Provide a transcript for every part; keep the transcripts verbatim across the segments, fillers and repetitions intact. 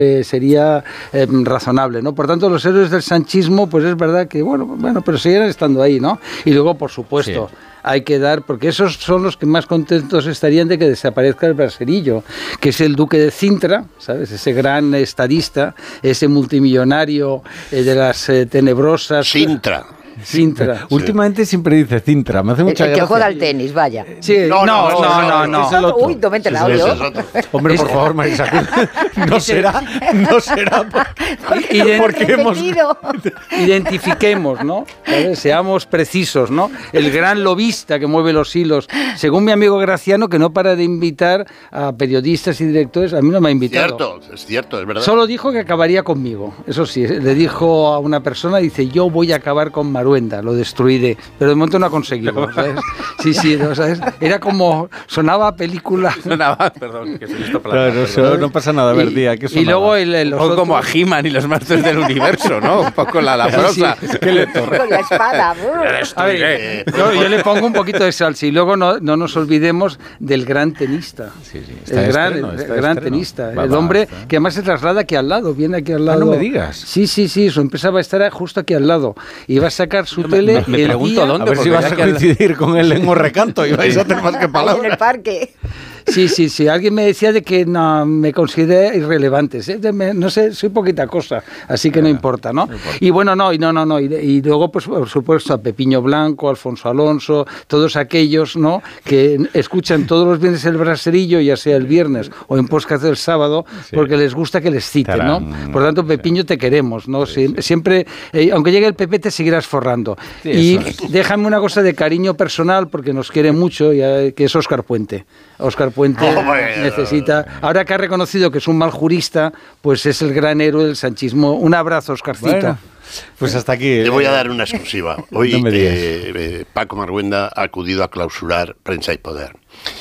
Eh, sería eh, razonable, ¿no? Por tanto, los héroes del sanchismo, pues es verdad que, bueno, bueno, pero siguen estando ahí, ¿no? Y luego, por supuesto, sí, hay que dar, porque esos son los que más contentos estarían de que desaparezca el braserillo, que es el duque de Cintra, ¿sabes? Ese gran estadista, ese multimillonario eh, de las eh, tenebrosas... Cintra. Cintra. Sí. Últimamente siempre dice Cintra, me hace mucha el, el gracia. que juega al tenis, vaya. Sí, no, no, no, no, no, no. no. Uy, no me he enterado yo. Hombre, por favor, Marisa, no será, no será porque, porque hemos... Identifiquemos, ¿no? ¿Sabes? Seamos precisos, ¿no? El gran lobista que mueve los hilos, según mi amigo Graciano, que no para de invitar a periodistas y directores, a mí no me ha invitado. Cierto, es cierto, es verdad. Solo dijo que acabaría conmigo, eso sí, le dijo a una persona, dice, yo voy a acabar con Maruenda, lo destruiré, pero de momento no ha conseguido, ¿sabes? Sí, sí, ¿no? ¿Sabes? Era como, sonaba película. Sonaba, perdón, que se listo claro, no, eso, no pasa nada, a ver, día, ¿qué sonaba? Y luego el, el, un poco otros... como a He-Man y los monstruos del universo, ¿no? Un poco la labrosa. Sí, sí. Con la espada. A ver, yo, yo le pongo un poquito de salsa y luego no, no nos olvidemos del gran tenista. Sí, sí, está el gran, estreno, está el gran tenista. Va, el hombre va, que además se traslada aquí al lado, viene aquí al lado. Ah, no me digas. Sí, sí, sí, su empresa va a estar justo aquí al lado. Y va a sacar su tele. Me, me pregunto día, dónde. A ver si vas a coincidir con él en un recanto y vais a tener más que palabras. En el parque. Sí, sí, sí. Alguien me decía de que no, me considera irrelevante. ¿eh? Me, no sé, soy poquita cosa, así que no, no importa, ¿no? No importa. Y bueno, no, y no, no, no. Y, y luego, pues, por supuesto, a Pepiño Blanco, Alfonso Alonso, todos aquellos, ¿no? Que escuchan todos los viernes el braserillo, ya sea el viernes o en podcast del sábado, sí, porque les gusta que les citen, ¿no? Por tanto, Pepiño, sí, te queremos, ¿no? Sí, Sie- sí. Siempre, eh, aunque llegue el P P, te seguirás forrando. Sí, y es. Déjame una cosa de cariño personal, porque nos quiere mucho, ya, que es Óscar Puente. Óscar Puente oh, bueno. necesita, ahora que ha reconocido que es un mal jurista, pues es el gran héroe del sanchismo. Un abrazo, Óscarcito. Bueno, pues hasta aquí. Le voy a dar una exclusiva. Hoy no eh, eh, Paco Maruenda ha acudido a clausurar Prensa y Poder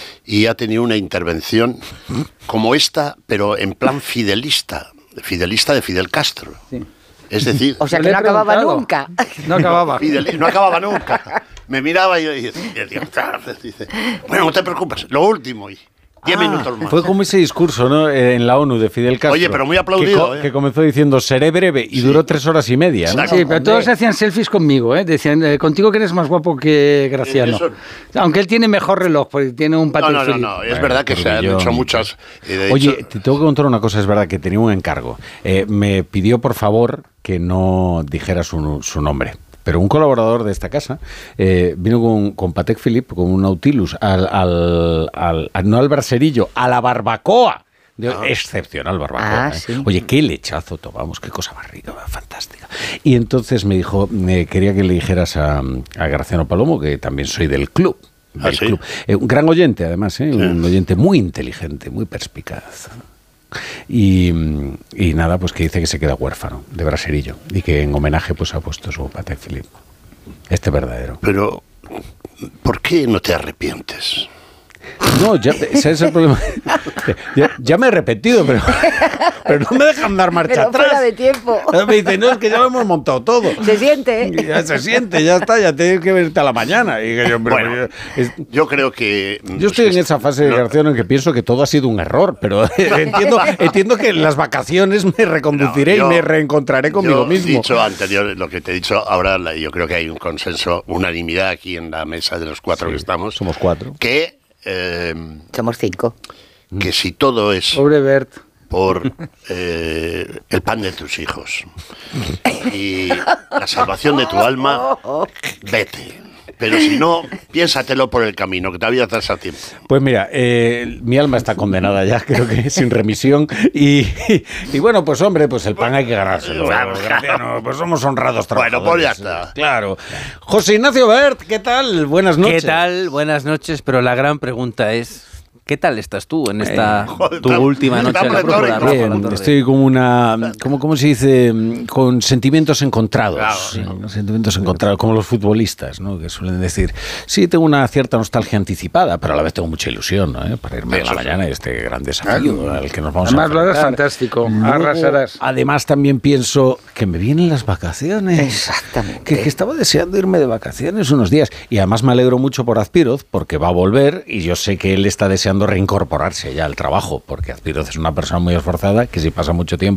y ha tenido una intervención como esta, pero en plan fidelista, fidelista de Fidel Castro. Sí. Es decir... O sea, que no acababa nunca. No acababa. Fidel, no acababa nunca. Me miraba y yo y decía, dice, bueno, no te preocupes, lo último, y diez ah, minutos más. Fue como ese discurso, ¿no? En la ONU de Fidel Castro. Oye, pero muy aplaudido, que, ¿eh? que comenzó diciendo, seré breve, y sí, duró tres horas y media, ¿no? Sí, pero todos hacían selfies conmigo, ¿eh? Decían, eh, contigo que eres más guapo que Graciano. Eso... Aunque él tiene mejor reloj, porque tiene un Patek No, no, no, Philippe. no, es bueno, verdad que se han hecho muchas... Eh, Oye, hecho... te tengo que contar una cosa, es verdad que tenía un encargo. Eh, me pidió, por favor, que no dijera su, su nombre. Pero un colaborador de esta casa eh, vino con, con Patek Philippe, con un Nautilus, al, al, al, al, no al braserillo, a la barbacoa. De, ah. Excepcional barbacoa. Ah, ¿eh? sí. Oye, qué lechazo tomamos, qué cosa más rica, fantástica. Y entonces me dijo, eh, quería que le dijeras a, a Graciano Palomo, que también soy del club. Del ¿Ah, sí? club. Eh, un gran oyente, además, ¿eh? Sí. Un oyente muy inteligente, muy perspicaz. Y, y nada, pues que dice que se queda huérfano de braserillo y que en homenaje pues ha puesto su Patek Philippe. Este verdadero. Pero, ¿por qué no te arrepientes? No, ya, ese es el problema. Ya, ya me he repetido, pero, pero no me dejan dar marcha pero atrás. Fuera de tiempo. Me dice, no, es que ya lo hemos montado todo. Se siente, ¿eh? Ya se siente, ya está, ya tienes que verte a la mañana. Y yo, pero, bueno, yo, es, yo creo que... Yo estoy en esa fase de Graciano en que pienso que todo ha sido un error, pero entiendo, entiendo que en las vacaciones me reconduciré no, yo, y me reencontraré conmigo yo mismo. He dicho anterior lo que te he dicho, ahora yo creo que hay un consenso, unanimidad aquí en la mesa de los cuatro sí, que estamos. Somos cuatro. Que... Eh, Somos cinco. Que si todo es Pobre Bert. por eh, el pan de tus hijos y la salvación de tu alma, vete. Pero si no, piénsatelo por el camino, que todavía estás a tiempo. Pues mira, eh, mi alma está condenada ya, creo que sin remisión. Y, y, y bueno, pues hombre, pues el pan hay que ganárselo. Graciano, pues somos honrados trabajadores. Bueno, pues ya está. Claro. José Ignacio Bert, ¿qué tal? Buenas noches. ¿Qué tal? Buenas noches, pero la gran pregunta es... ¿Qué tal estás tú en esta eh, joder, tu última noche en la Próxima? Bien, estoy como una, como, ¿cómo se dice? Con sentimientos encontrados. Claro, sí, ¿no? Sentimientos encontrados, como los futbolistas, ¿no? Que suelen decir, sí, tengo una cierta nostalgia anticipada, pero a la vez tengo mucha ilusión, ¿no? ¿Eh? Para irme a la mañana y este gran desafío claro. al que nos vamos Además, a enfrentar. lo harás fantástico, no, arrasarás. Además, también pienso que me vienen las vacaciones. Exactamente. Que, que estaba deseando irme de vacaciones unos días. Y además me alegro mucho por Azpiroz, porque va a volver y yo sé que él está deseando reincorporarse ya al trabajo, porque Azpiroz es una persona muy esforzada que si pasa mucho tiempo